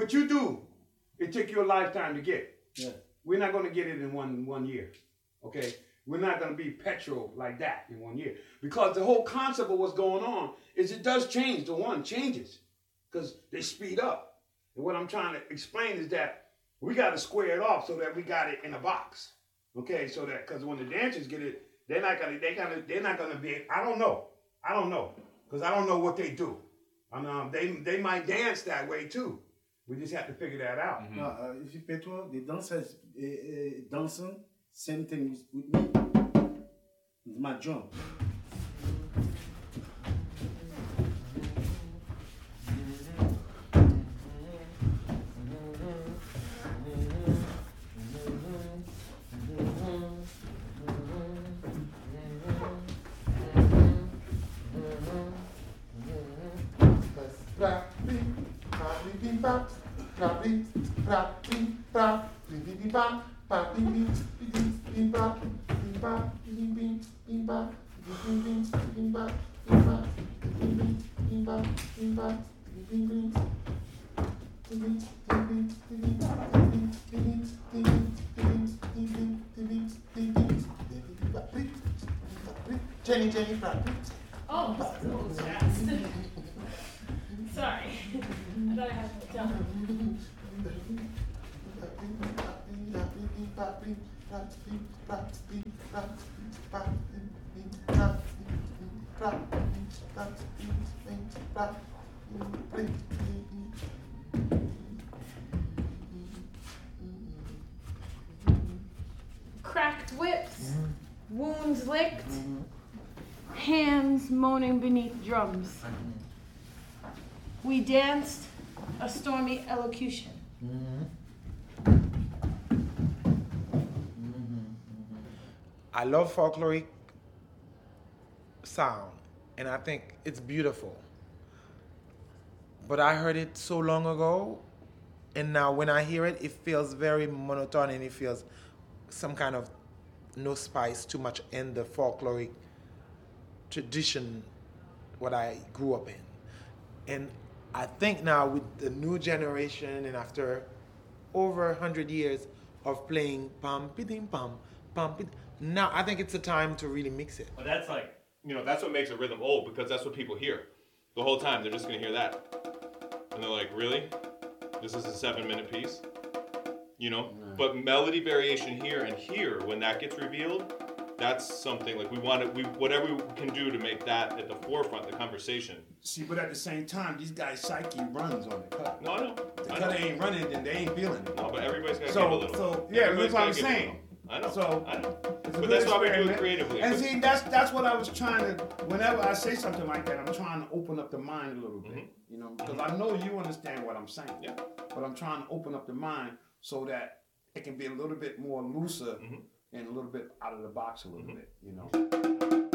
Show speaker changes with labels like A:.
A: what you do, it take you a lifetime to get.
B: Yeah.
A: We're not going to get it in one year. Okay? We're not going to be petrol like that in 1 year. Because the whole concept of what's going on is it does change. The one changes. Because they speed up. And what I'm trying to explain is that we got to square it off so that we got it in a box. Okay? So that, because when the dancers get it, they're not going to be, I don't know. Because I don't know what they do. They might dance that way too. We just have to figure that out.
B: Mm-hmm. No, if you pay to the dancers dancing, same thing with me. It's my drum.
C: Jenny,
D: oh, fast. Sorry. I thought I had to tell. Cracked whips, wounds licked, hands moaning beneath drums. We danced a stormy elocution.
C: I love folkloric sound, and I think it's beautiful. But I heard it so long ago, and now when I hear it, it feels very monotone, and it feels some kind of no spice, too much in the folkloric tradition what I grew up in. And I think now with the new generation and after over 100 years of playing pam pidim pam pam pid, now I think it's a time to really mix it.
E: But that's like, that's what makes a rhythm old, because that's what people hear the whole time. They're just gonna hear that, and they're like, really? This is a 7-minute piece, But melody variation here and here, when that gets revealed, that's something like whatever we can do to make that at the forefront of the conversation.
A: See, but at the same time, these guys' psyche runs on the cut.
E: No, I know.
A: If the cut ain't running, then they ain't feeling it.
E: No, but everybody's got to give a little.
A: So yeah, that's what I'm saying.
E: I know.
A: I
E: know. But that's why we do it creatively.
A: And see, that's what I was trying to. Whenever I say something like that, I'm trying to open up the mind a little bit, because I know you understand what I'm saying.
E: Yeah.
A: But I'm trying to open up the mind so that it can be a little bit more looser and a little bit out of the box a little bit,